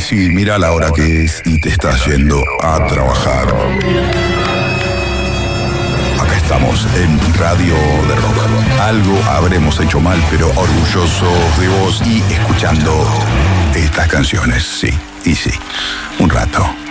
sí, mira la hora que es y te estás yendo a trabajar. Acá estamos en Radio de Rock. Algo habremos hecho mal, pero orgullosos de vos y escuchando estas canciones, sí, y sí, un rato.